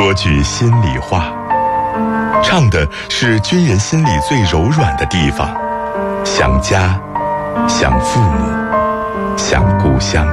说句心里话，唱的是军人心里最柔软的地方，想家，想父母，想故乡。